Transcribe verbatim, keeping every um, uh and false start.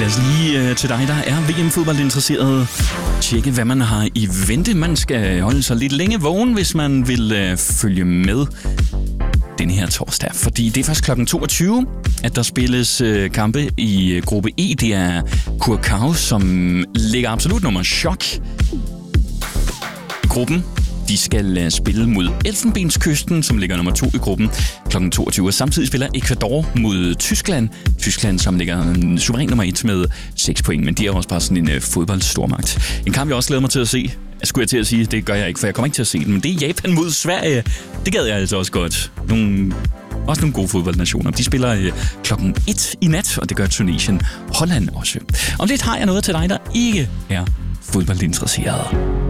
os lige øh, til dig, der er V M-fodbold interesseret. Tjekke, hvad man har i vente. Man skal holde sig lidt længe vågen, hvis man vil øh, følge med den her torsdag. Fordi det er først klokken toogtyve, at der spilles øh, kampe i øh, gruppe E. Det er Curaçao, som ligger absolut nummer chok i gruppen. De skal uh, spille mod Elfenbenskysten, som ligger nummer to i gruppen, klokken toogtyve. Samtidig spiller Ecuador mod Tyskland. Tyskland, som ligger um, suveræn nummer et med seks point, men de er også bare sådan en uh, fodboldstormagt. En kamp, jeg også glæder mig til at se. Jeg skulle jeg til at sige, det gør jeg ikke, for jeg kommer ikke til at se den, men det er Japan mod Sverige. Det gad jeg altså også godt. Nogle, også nogle gode fodboldnationer. De spiller uh, klokken et i nat, og det gør Tunesien. Holland også. Om lidt har jeg noget til dig, der ikke er fodboldinteresseret.